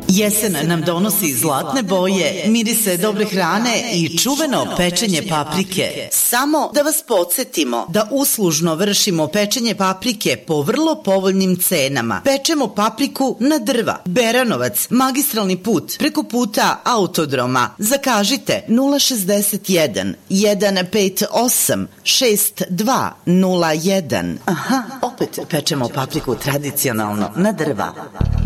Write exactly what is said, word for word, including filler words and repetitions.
Jesen nam donosi zlatne boje, mirise dobre hrane i čuveno pečenje paprike. Samo da vas podsjetimo da uslužno vršimo pečenje paprike po vrlo povoljnim cenama. Pečemo papriku na drva. Beranovac, magistralni put, preko puta Autodroma. Zakažite nula šezdeset jedan, jedan pet osam, šest dva nula jedan. Aha, opet pečemo papriku tradicionalno na drva.